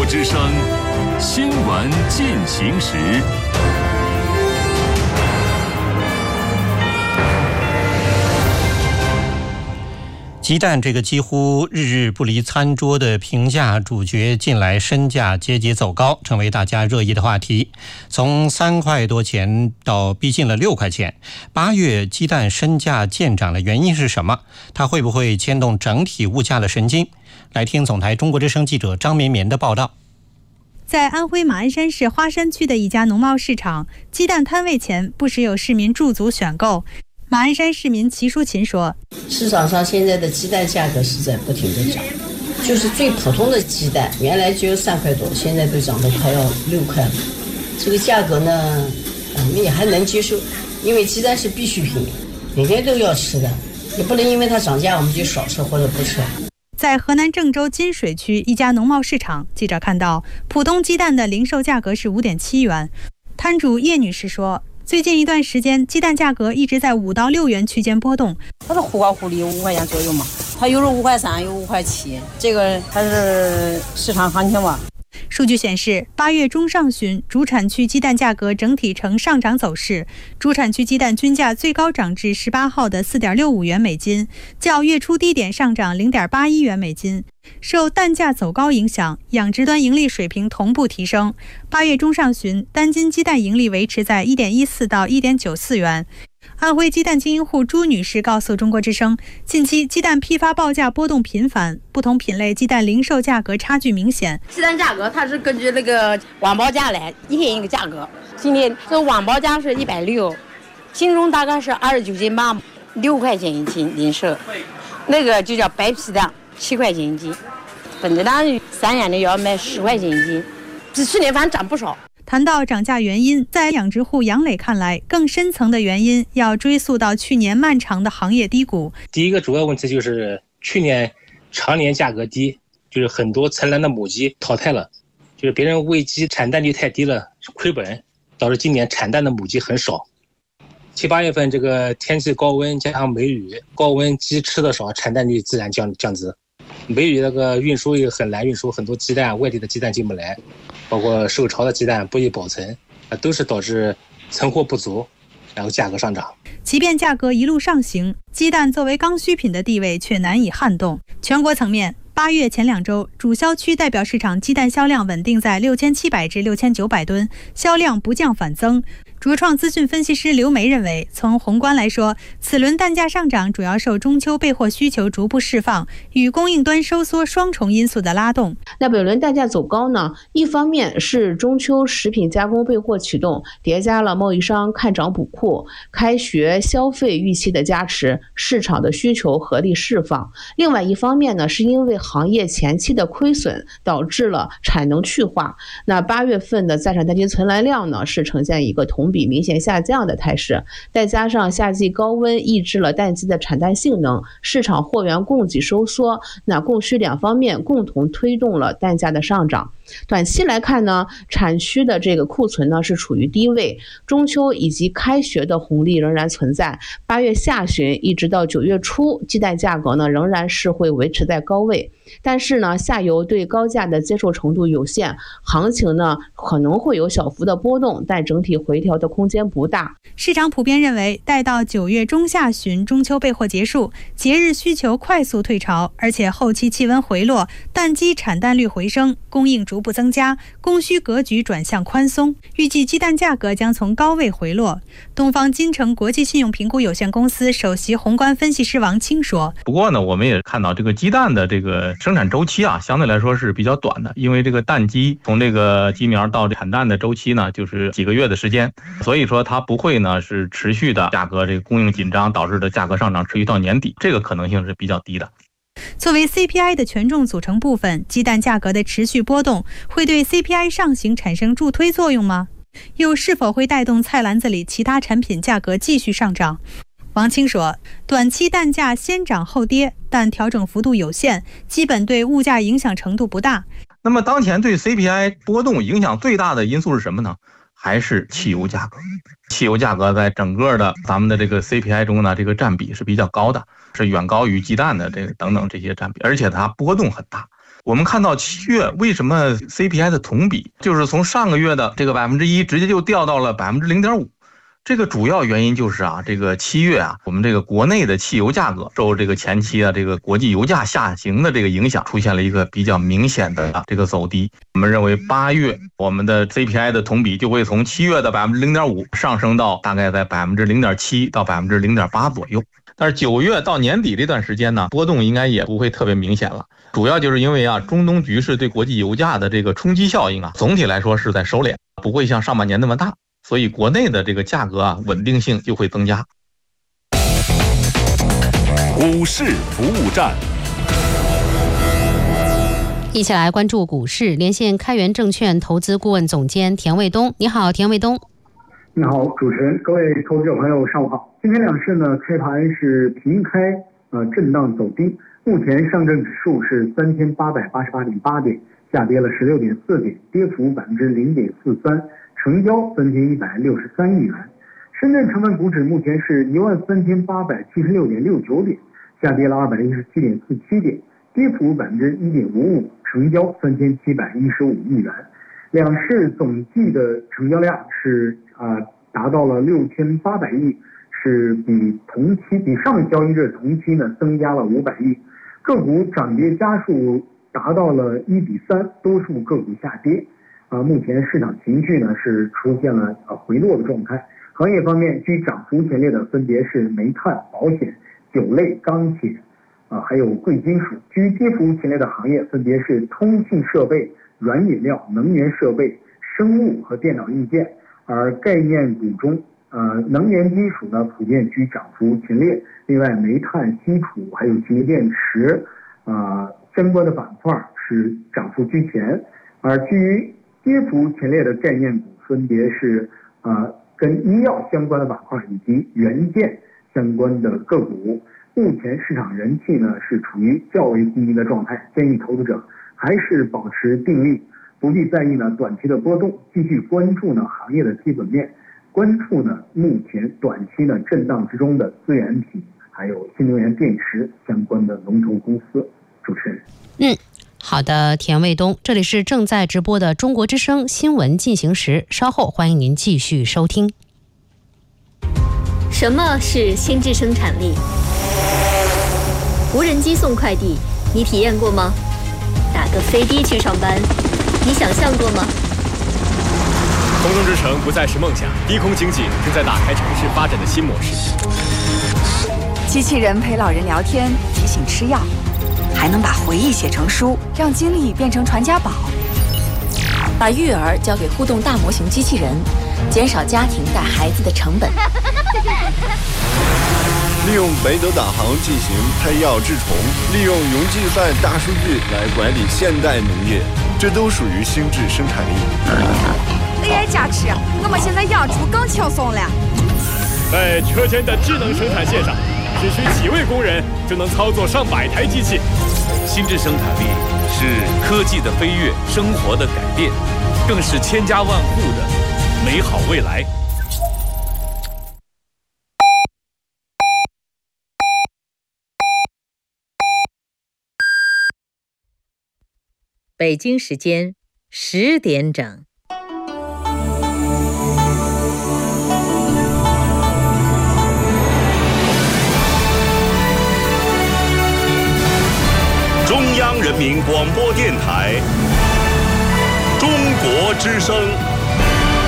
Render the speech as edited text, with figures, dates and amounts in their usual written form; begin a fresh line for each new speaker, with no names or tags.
之声新闻进行时。
鸡蛋这个几乎日日不离餐桌的平价主角，近来身价节节走高，成为大家热议的话题。从3块多钱到逼近了6块钱，8月鸡蛋身价见涨的原因是什么？它会不会牵动整体物价的神经？来听总台中国之声记者张绵绵的报道。
在安徽马鞍山市花山区的一家农贸市场，鸡蛋摊位前不时有市民驻足选购。马鞍山市民齐淑琴说，
市场上现在的鸡蛋价格是在不停的涨，就是最普通的鸡蛋原来只有3块多，现在都涨得快要6块了。这个价格呢，我们也还能接受，因为鸡蛋是必需品，每天都要吃的，也不能因为它涨价我们就少吃或者不吃。
在河南郑州金水区一家农贸市场，记者看到普通鸡蛋的零售价格是5.7元。摊主叶女士说，最近一段时间鸡蛋价格一直在5到6元区间波动，
它是忽高忽低，5块钱左右嘛，它有时候5块3，有5块7，这个它是市场行情吧。
数据显示，8月中上旬主产区鸡蛋价格整体呈上涨走势，主产区鸡蛋均价最高涨至18号的4.65元每斤，较月初低点上涨0.81元每斤。受蛋价走高影响，养殖端盈利水平同步提升。8月中上旬，单斤鸡蛋盈利维持在1.14到1.94元。安徽鸡蛋经营户朱女士告诉中国之声，近期鸡蛋批发报价波动频繁，不同品类鸡蛋零售价格差距明显。
鸡蛋价格它是根据那个网报价来一天一个价格，今天这网报价是160，斤重大概是29斤吧，6块钱一斤零售。那个就叫白皮蛋，7块钱一斤，本子蛋3元的要卖10块钱一斤，比去年反正涨不少。
谈到涨价原因，在养殖户杨磊看来，更深层的原因要追溯到去年漫长的行业低谷。
第一个主要问题就是去年常年价格低，就是很多存栏的母鸡淘汰了，就是别人喂鸡产蛋率太低了，亏本，导致今年产蛋的母鸡很少。7、8月份这个天气高温加上梅雨，高温鸡吃的少，产蛋率自然降值。梅雨那个运输也很难运输，很多鸡蛋外地的鸡蛋进不来，包括受潮的鸡蛋不易保存，都是导致存货不足，然后价格上涨。
即便价格一路上行，鸡蛋作为刚需品的地位却难以撼动。全国层面，8月前2周，主销区代表市场鸡蛋销量稳定在6700至6900吨，销量不降反增。卓创资讯分析师刘梅认为，从宏观来说，此轮蛋价上涨主要受中秋备货需求逐步释放与供应端收缩双重因素的拉动。
那本轮蛋价走高呢，一方面是中秋食品加工备货启动，叠加了贸易商看涨补库、开学消费预期的加持，市场的需求合力释放。另外一方面呢，是因为行业前期的亏损导致了产能去化。那8月份的在产蛋鸡存栏量呢，是呈现一个同比明显下降的态势，再加上夏季高温抑制了蛋鸡的产蛋性能，市场货源供给收缩，那供需两方面共同推动了蛋价的上涨。短期来看呢，产区的这个库存呢是处于低位，中秋以及开学的红利仍然存在。8月下旬一直到9月初，鸡蛋价格呢仍然是会维持在高位，但是呢，下游对高价的接受程度有限，行情呢可能会有小幅的波动，但整体回调的空间不大。
市场普遍认为，待到9月中下旬中秋备货结束，节日需求快速退潮，而且后期气温回落，蛋鸡产蛋率回升，供应逐步增加，供需格局转向宽松，预计鸡蛋价格将从高位回落。东方金城国际信用评估有限公司首席宏观分析师王清说，
不过呢，我们也看到这个鸡蛋的这个生产周期啊，相对来说是比较短的，因为这个蛋鸡从这个鸡苗到产蛋的周期呢，就是几个月的时间，所以说它不会呢是持续的价格这个供应紧张导致的价格上涨持续到年底，这个可能性是比较低的。
作为 CPI 的权重组成部分，鸡蛋价格的持续波动会对 CPI 上行产生助推作用吗？又是否会带动菜篮子里其他产品价格继续上涨？王清说，短期蛋价先涨后跌，但调整幅度有限，基本对物价影响程度不大。
那么当前对 CPI 波动影响最大的因素是什么呢？还是汽油价格。汽油价格在整个的咱们的这个 CPI 中呢，这个占比是比较高的，是远高于鸡蛋的这个等等这些占比，而且它波动很大。 我们看到7月为什么 CPI 的同比就是从上个月的这个1%直接就掉到了0.5%。这个主要原因就是这个7月我们这个国内的汽油价格受这个前期这个国际油价下行的这个影响，出现了一个比较明显的这个走低。我们认为8月我们的 CPI 的同比就会从7月的0.5%上升到大概在0.7%到0.8%左右。但是9月到年底这段时间呢，波动应该也不会特别明显了。主要就是因为中东局势对国际油价的这个冲击效应总体来说是在收敛，不会像上半年那么大。所以国内的这个价格稳定性就会增加。
股市服务站，
一起来关注股市，连线开元证券投资顾问总监田卫东。你好，田卫东。
你好，主持人，各位投资者朋友，上午好。今天两市呢开盘是平开，震荡走低。目前上证指数是3888.8点，下跌了16.4点，跌幅0.43%。成交3163亿元，深圳成分股指目前是13876.69点，下跌了217.47点，跌幅1.55%，成交3715亿元。两市总计的成交量是达到了6800亿，是比上交易日同期呢增加了500亿。个股涨跌家数达到了1:3，多数个股下跌。目前市场情绪呢是出现了回落的状态。行业方面，居涨幅前列的分别是煤炭、保险、酒类、钢铁，还有贵金属。居跌幅前列的行业分别是通信设备、软饮料、能源设备、生物和电脑硬件。而概念股中，能源金属呢普遍居涨幅前列。另外，煤炭、稀土还有氢电池，相关的板块是涨幅居前。而居跌幅前列的概念股分别是跟医药相关的板块以及元件相关的个股。目前市场人气呢是处于较为低迷的状态，建议投资者还是保持定力，不必在意呢短期的波动，继续关注呢行业的基本面，关注呢目前短期呢震荡之中的资源体还有新能源电池相关的龙头公司。主持人。
好的，田卫东，这里是正在直播的中国之声新闻进行时，稍后欢迎您继续收听。
什么是心智生产力？无人机送快递，你体验过吗？打个飞的去上班，你想象过吗？
空中之城不再是梦想，低空经济正在打开城市发展的新模式。
机器人陪老人聊天，提醒吃药，还能把回忆写成书，让经历变成传家宝。把育儿交给互动大模型机器人，减少家庭带孩子的成本。
利用北斗导航进行拍药治虫，利用云计算大数据来管理现代农业，这都属于心智生产力。
AI 加持，我们现在养猪更轻松了。
在车间的智能生产线上，只需几位工人就能操作上百台机器。
心智生产力是科技的飞跃，生活的改变，更是千家万户的美好未来。
北京时间10点整。
中央人民广播电台，中国之声。